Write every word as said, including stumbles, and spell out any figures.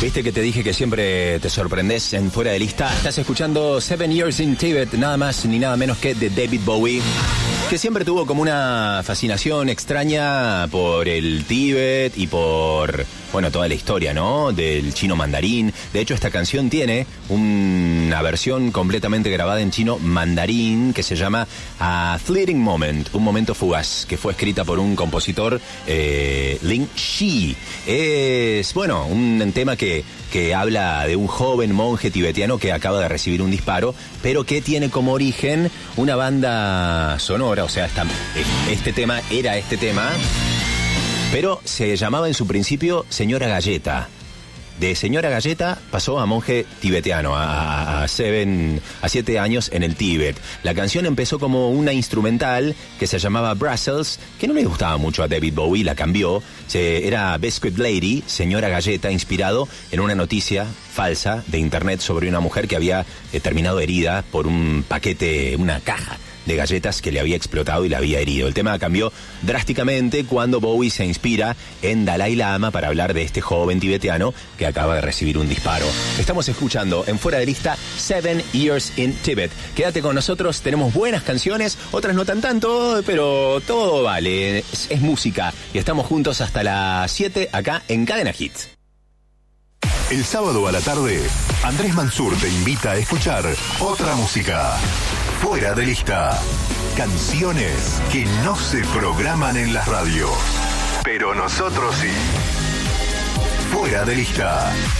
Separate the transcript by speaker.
Speaker 1: Viste que te dije que siempre te sorprendés en Fuera de Lista. Estás escuchando Seven Years in Tibet, nada más ni nada menos que de David Bowie, que siempre tuvo como una fascinación extraña por el Tíbet y por, bueno, toda la historia, ¿no?, del chino mandarín. De hecho, esta canción tiene una versión completamente grabada en chino mandarín que se llama A Fleeting Moment, un momento fugaz, que fue escrita por un compositor, eh, Lin Shi. Es, bueno, un tema que, que habla de un joven monje tibetiano que acaba de recibir un disparo, pero que tiene como origen una banda sonora, o sea, esta, este tema era este tema, pero se llamaba en su principio Señora Galleta. De Señora Galleta pasó a monje tibetiano, a, a, seven, a siete años en el Tíbet. La canción empezó como una instrumental que se llamaba Brussels, que no le gustaba mucho a David Bowie, la cambió. Se, era Biscuit Lady, Señora Galleta, inspirado en una noticia falsa de internet sobre una mujer que había eh, terminado herida por un paquete, una caja de galletas que le había explotado y le había herido. El tema cambió drásticamente cuando Bowie se inspira en Dalai Lama para hablar de este joven tibetiano que acaba de recibir un disparo. Estamos escuchando en Fuera de Lista Seven Years in Tibet. Quédate con nosotros, tenemos buenas canciones, otras no tan tanto, pero todo vale, es, es música y estamos juntos hasta las siete acá en Cadena Hits.
Speaker 2: El sábado a la tarde, Andrés Mansur te invita a escuchar otra música. Fuera de Lista. Canciones que no se programan en las radios, pero nosotros sí. Fuera de Lista.